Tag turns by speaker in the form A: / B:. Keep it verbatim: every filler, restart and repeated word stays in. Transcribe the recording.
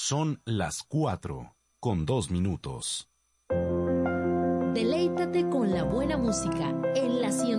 A: Son las cuatro, con dos minutos.
B: Deleítate con la buena música en la ciento